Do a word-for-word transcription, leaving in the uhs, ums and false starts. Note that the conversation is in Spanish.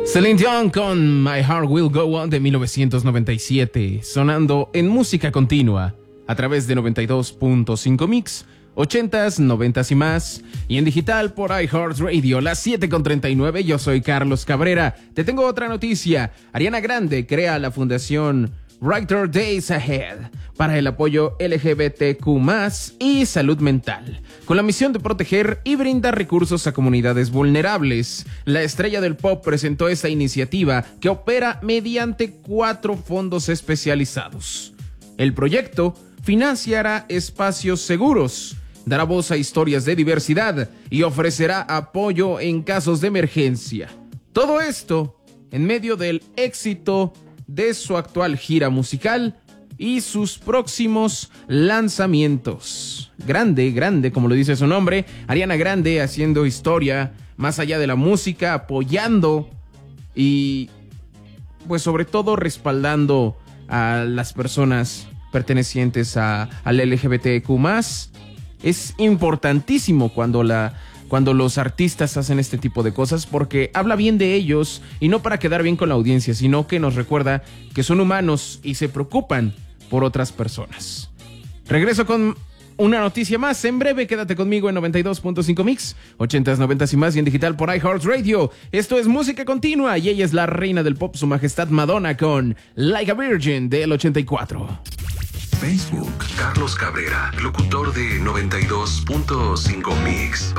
Celine Dion con My Heart Will Go On de mil novecientos noventa y siete, sonando en música continua a través de noventa y dos punto cinco Mix, ochentas, noventas y más, y en digital por iHeartRadio, las siete con treinta y nueve. Yo soy Carlos Cabrera. Te tengo otra noticia. Ariana Grande crea la fundación Brighter Days Ahead para el apoyo L G B T Q más, y salud mental, con la misión de proteger y brindar recursos a comunidades vulnerables. La estrella del pop presentó esta iniciativa que opera mediante cuatro fondos especializados. El proyecto financiará espacios seguros, dará voz a historias de diversidad y ofrecerá apoyo en casos de emergencia. Todo esto en medio del éxito de su actual gira musical y sus próximos lanzamientos. Grande, grande, como lo dice su nombre, Ariana Grande haciendo historia más allá de la música, apoyando y pues sobre todo respaldando a las personas pertenecientes a, al L G B T Q más. Es importantísimo cuando la cuando los artistas hacen este tipo de cosas, porque habla bien de ellos y no para quedar bien con la audiencia, sino que nos recuerda que son humanos y se preocupan por otras personas. Regreso con una noticia más en breve. Quédate conmigo en noventa y dos punto cinco Mix, ochentas, noventas y más, y en digital por iHeartRadio. Esto es música continua y ella es la reina del pop, su majestad Madonna, con Like a Virgin del ochenta y cuatro. Facebook, Carlos Cabrera, locutor de noventa y dos punto cinco Mix.